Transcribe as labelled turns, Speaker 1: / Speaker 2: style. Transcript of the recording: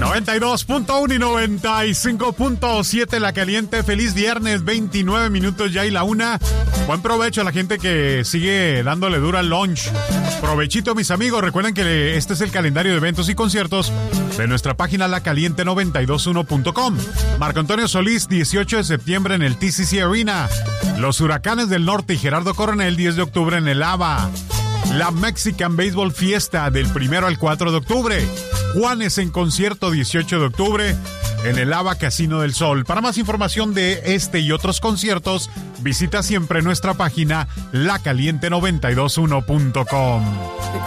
Speaker 1: 92.1 y 95.7 La Caliente. Feliz viernes, 29 minutos ya y la 1. Buen provecho a la gente que sigue dándole dura al lunch. Provechito, mis amigos. Recuerden que este es el calendario de eventos y conciertos de nuestra página lacaliente921.com. Marco Antonio Solís, 18 de septiembre en el TCC Arena. Los Huracanes del Norte y Gerardo Coronel, 10 de octubre en el ABA. La Mexican Baseball Fiesta del 1 al 4 de octubre. Juanes en concierto, 18 de octubre en el ABA Casino del Sol. Para más información de este y otros conciertos, visita siempre nuestra página lacaliente921.com.